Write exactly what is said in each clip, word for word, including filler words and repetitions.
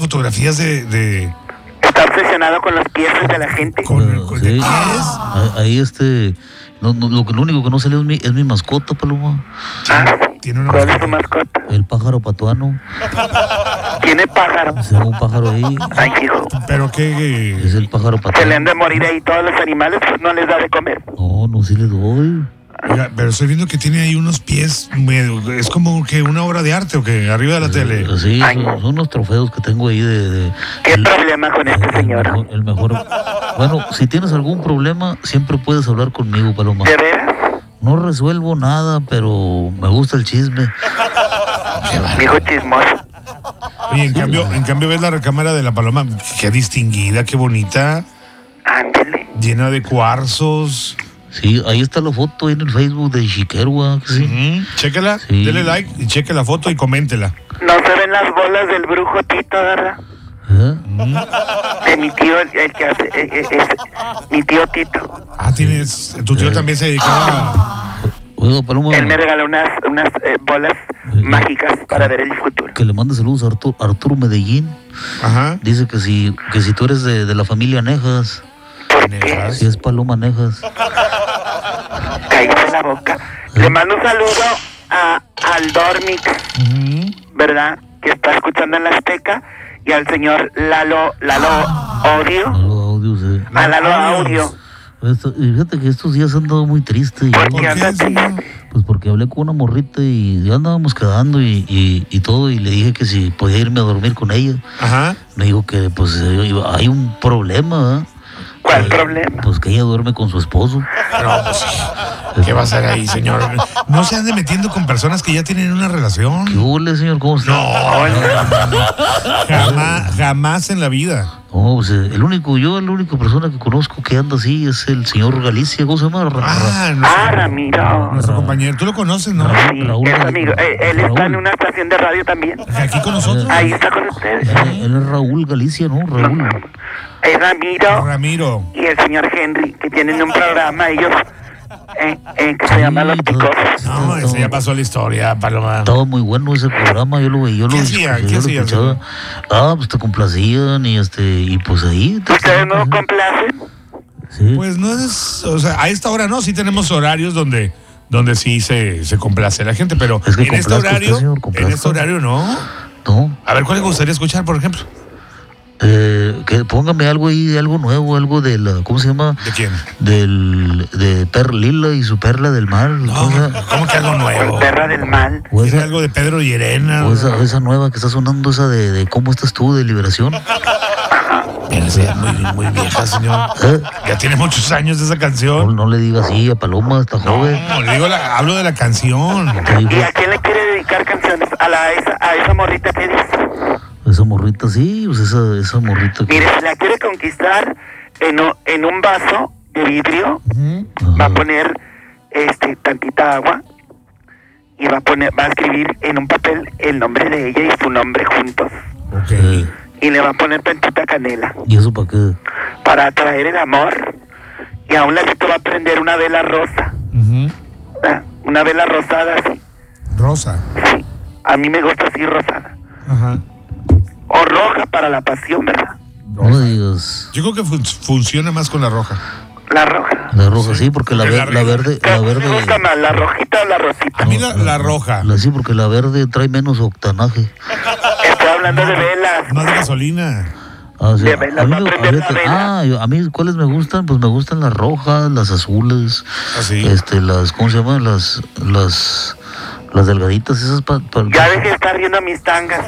fotografías de... de... Está obsesionado con los pies de la gente. ¿Con, con Sí. de pies? Ah, Ahí este... No, no, lo, lo único que no salió es mi, es mi mascota, Paloma. Ah, Tiene una ¿cuál es su mascota. mascota? El pájaro patuano. Tiene pájaro. Se llama un pájaro ahí. Ay, hijo. Pero qué... Es el pájaro Se le patuano. han de morir ahí todos los animales, pues no les da de comer. No, no, sí le doy. Oiga, pero estoy viendo que tiene ahí unos pies, medio- es como que una obra de arte o que arriba de la tele. Sí, Ay. son, son los trofeos que tengo ahí de... de- ¿Qué el- problema con este el señor? mejor- el mejor... Bueno, si tienes algún problema, siempre puedes hablar conmigo, Paloma. ¿De veras? No resuelvo nada, pero me gusta el chisme. Dijo chismoso. Oye, en cambio, en cambio ves la recámara de la paloma, qué distinguida, qué bonita, Ándele. llena de cuarzos. Sí, ahí está la foto ahí en el Facebook de Chiquerua. Sí. Ujú. Chéquela, Sí. dele like y cheque la foto y coméntela. No se ven las bolas del brujo Tito, ¿verdad? ¿Eh? De mi tío, el, el que hace, eh, eh, es mi tío Tito. Ah, tienes, tu tío también se dedicaba. Oiga, Paloma, Él me regaló unas, unas eh, bolas mágicas para ver el futuro. que le mande saludos a Arturo, Arturo Medellín. Ajá. Dice que si, que si tú eres de, de la familia Nejas, ¿Por qué? si es Paloma Nejas. Cállate la boca. Le mando un saludo a, al Dormix, Ujú. ¿verdad? Que está escuchando en la Azteca. Y al señor Lalo, Lalo Audio. Algo audio, sí. A Lalo Audios. Audio. Esto- y fíjate que estos días han andado muy triste. y ¿Por yo- ¿Por qué anda qué, señor? Pues porque hablé con una morrita y ya andábamos quedando y, y, y todo, y le dije que si podía irme a dormir con ella. Ajá. Me dijo que pues eh, hay un problema, ¿eh? ¿Cuál Eh, problema? Pues que ella duerme con su esposo. No, pues, ¿qué va a hacer ahí, señor? No se ande metiendo con personas que ya tienen una ¿Qué relación. huele, señor? ¿Cómo está? No, jamás, jamás en la vida. No, pues, eh, el único, yo, la única persona que conozco que anda así es el señor Galicia. ¿Cómo se llama? Ra- Ra- Ah, Ah, nuestro, Ramiro. nuestro compañero, tú lo conoces, ¿no? Sí, Raúl, es amigo. Eh, él está en Raúl. una estación de radio también. Aquí con nosotros. Ahí está con ustedes. Eh, él es Raúl Galicia, ¿no? Raúl. Es Ramiro Ramiro. y el señor Henry, que tienen un programa ellos eh, eh, que se Sí, llama Los todo- Picosos. No, ese ya pasó la historia, Paloma. Estaba muy bueno ese programa, yo lo, yo lo, ¿Qué hacía? yo ¿Qué lo hacía, escuchaba. señor? Ah, pues te complacían y este, y pues ahí. te- ¿Ustedes no complacen? Sí. Pues no es, o sea, a esta hora no, sí tenemos horarios donde, donde sí se, se complace la gente, pero Es que en este complazca horario, usted, señor, en complazca. este horario no. No. A ver, ¿cuál le gustaría escuchar, por ejemplo? Eh, que póngame algo ahí, algo nuevo, algo de la, ¿cómo se llama? ¿De quién? Del, de Perlila y su perla del mar. No, ¿cómo se llama? ¿cómo que algo nuevo? Perra del mal. O ¿Tiene esa, algo de Pedro Llerena? o esa, esa nueva que está sonando, esa de, de ¿cómo estás tú? De Liberación. Pero esa ya es muy, muy vieja, señor. ¿Eh? Ya tiene muchos años esa No, canción. no le digas así a Paloma, está joven. No, le digo, la- hablo de la canción. Te digo, ¿Y a quién le quiere dedicar canciones? A, la, esa, a esa morrita que dice. esa morrita, sí, pues esa, esa morrita que... Mire, si la quiere conquistar en, un- en un vaso de vidrio, va a Ajá. poner este tantita agua y va a poner, va a escribir en un papel el nombre de ella y su nombre juntos. Ok. Eh, Y le va a poner tantita canela ¿Y eso para qué? para atraer el amor. Y a un ladito va a prender una vela rosa. Ujú. ¿verdad? Una vela rosada así. Rosa. Sí. A mí me gusta así rosada. Ajá. O roja para la pasión, ¿verdad? No digas. Yo creo que fun- funciona más con la roja. La roja. La roja, sí, porque la, Porque ver- la la verde, la ¿Qué me gusta verde, más, la rojita o la rosita? A mí la, la roja. la, sí, porque la verde trae menos octanaje. Estoy hablando de velas. Más de gasolina. Ah, o sea, De velas, a mí va a me- prender la fíjate, vela. ah, yo- a mí, ¿cuáles me gustan? Pues me gustan las rojas, las azules, Así. este, las, ¿cómo se llaman? Las, las, las delgaditas, esas para... Ya dejé de estar viendo mis tangas.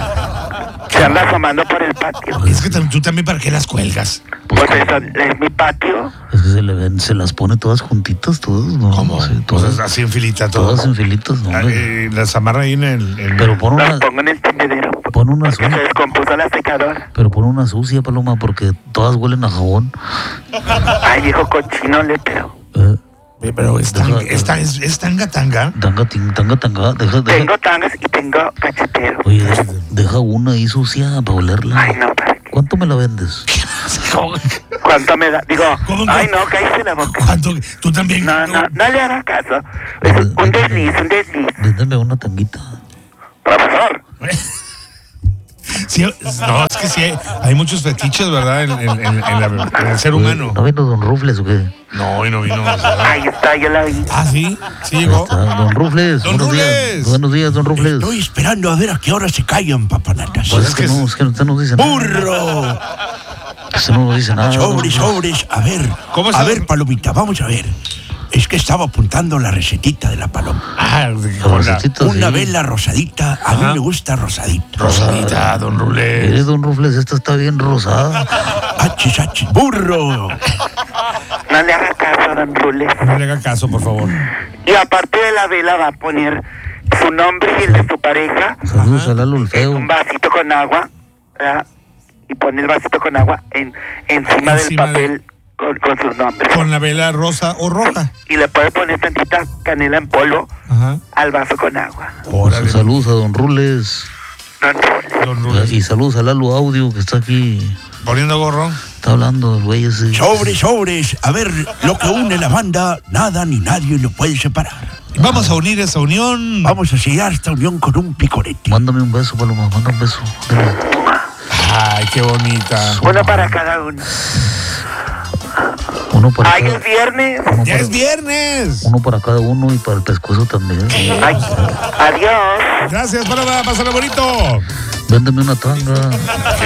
Se anda asomando por el patio. Es que tam- tú también, ¿para qué las cuelgas? Pues eso es mi patio. Es que se le ven, se las pone todas juntitas, todas, ¿no? ¿Cómo? Sí, Pues todas, así en filita todo. todas en filitas, ¿no? Ah, eh, las amarra ahí en el... en- Pero pon Las una, pongo en el tendedero. pon una Que se sucia, descompuso la secadora. pero pon una sucia, Paloma, porque todas huelen a jabón. Ay, viejo cochino létero. Eh, Eh, Pero es, tan- Deja- es, tan- es- es tanga tanga. tanga, ting, tanga, tanga, deja, deja, Tengo tangas y tengo cachetero. oye, deja, deja una ahí sucia para olerla. Ay, no, ¿para qué? ¿Cuánto me la vendes? ¿Cuánto me da? Digo, ¿Cómo que- ay, no, cállese la boca. ¿Cuánto? Tú también. No, no, no le haga caso. Es un desliz, un desliz. Véndeme una tanguita. Profesor, Sí, no, es que sí, hay, hay muchos fetiches, ¿verdad? En, en- en- en la- en el ser humano. ¿No vino Don Rufles o qué? No, y no vino. o sea. Ahí está, yo la vi. Ah, sí, sí Ahí llegó. está, Don Rufles. Don buenos Rufles. días. Buenos días, Don Rufles. Estoy esperando a ver a qué hora se callan, papanatas. Pues es es que que no, es que usted no dice nada. ¡Burro! Usted no nos dice nada. don Sobres, Rufles. sobres. A ver, ¿Cómo a está? ver, Palomita, vamos a ver. Es que estaba apuntando la recetita de la paloma. Ah, La con la recetita, Una sí. vela rosadita, a Ajá. mí me gusta rosadita. Rosadita, don Mire, Rulés. Don Rufles, esta está bien rosada. ¡Achis, achis! ¡Burro! No le haga caso a don Rules. No le haga caso, por favor. Y aparte de la vela va a poner su nombre y el de su pareja Saludos Ajá. a Lalo el en feo. un vasito con agua, ¿verdad? Y pone el vasito con agua en, encima, Encima del papel con, con sus nombres. Con la vela rosa o roja. Y le puede poner tantita canela en polvo Ajá. al vaso con agua. Órale, Saludos a Don Rules. Don Rules. don Rulés. Y saludos a Lalo Audio que está aquí. Poniendo gorro. Está hablando el güey ese. Sobres, sobres. A ver, lo que une la banda, nada ni nadie lo puede separar. Vamos a unir esa unión. Vamos a sellar esta unión con un picorete. Mándame un beso, Paloma. Manda un beso. Ay, qué bonita. Uno para cada uno. Uno para ¡Ay, cada, es viernes! uno ¡Ya para, es viernes! uno para cada uno y para el pescuezo también. Ay, adiós. Gracias, Paloma. Pásalo bonito. Véndeme una tanga. ¿Qué